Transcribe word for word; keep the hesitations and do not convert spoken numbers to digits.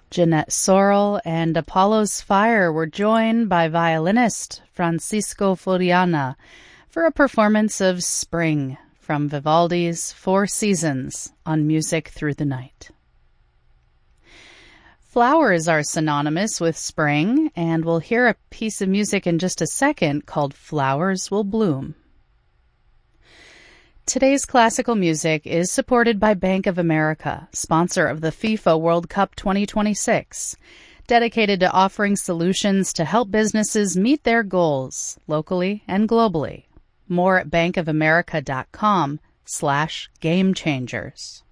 Jeanette Sorrell and Apollo's Fire were joined by violinist Francisco Furiana for a performance of Spring from Vivaldi's Four Seasons on Music Through the Night. Flowers are synonymous with spring, and we'll hear a piece of music in just a second called Flowers Will Bloom. Today's classical music is supported by Bank of America, sponsor of the FIFA World Cup twenty twenty-six, dedicated to offering solutions to help businesses meet their goals locally and globally. More at bankofamerica.com slash game changers.